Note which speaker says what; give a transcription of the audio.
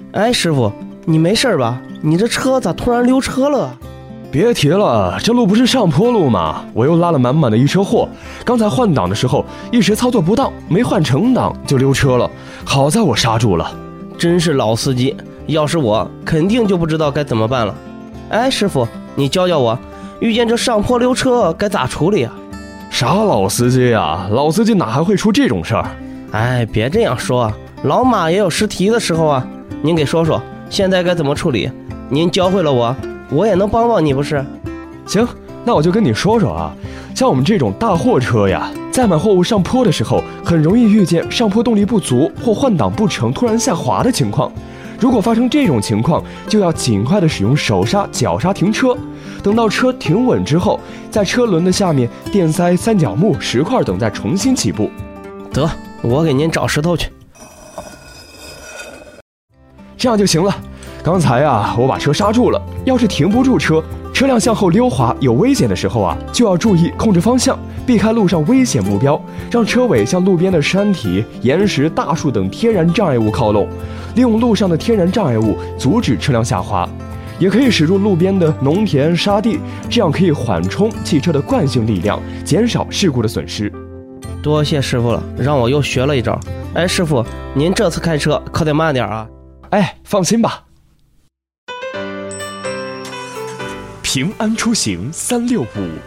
Speaker 1: 哎，师傅，你没事吧？你这车咋突然溜车了？
Speaker 2: 别提了，这路不是上坡路吗？我又拉了满满的一车货，刚才换挡的时候一时操作不当，没换成档就溜车了，好在我刹住了。
Speaker 1: 真是老司机，要是我肯定就不知道该怎么办了。哎，师傅，你教教我，遇见这上坡溜车该咋处理啊？
Speaker 2: 啥老司机啊？老司机哪还会出这种事儿？
Speaker 1: 哎，别这样说，老马也有失蹄的时候啊。您给说说，现在该怎么处理？您教会了我，我也能帮帮你不是？
Speaker 2: 行，那我就跟你说说啊，像我们这种大货车呀，在买货物上坡的时候，很容易遇见上坡动力不足或换挡不成突然下滑的情况。如果发生这种情况，就要尽快的使用手刹、脚刹停车，等到车停稳之后，在车轮的下面垫塞三角木、石块等，再重新起步。
Speaker 1: 得，我给您找石头去。
Speaker 2: 这样就行了。刚才啊，我把车刹住了，要是停不住车，车辆向后溜滑有危险的时候啊，就要注意控制方向，避开路上危险目标，让车尾向路边的山体、岩石、大树等天然障碍物靠拢，利用路上的天然障碍物阻止车辆下滑。也可以驶入路边的农田、沙地，这样可以缓冲汽车的惯性力量，减少事故的损失。
Speaker 1: 多谢师傅了，让我又学了一招。哎，师傅，您这次开车可得慢点啊。
Speaker 2: 哎，放心吧。
Speaker 3: 平安出行365